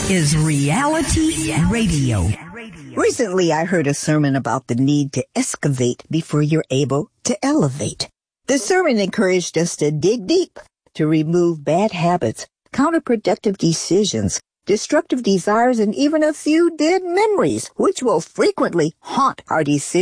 is Reality Radio. Recently, I heard a sermon about the need to excavate before you're able to elevate. The sermon encouraged us to dig deep, to remove bad habits, counterproductive decisions, destructive desires, and even a few dead memories, which will frequently haunt our decisions.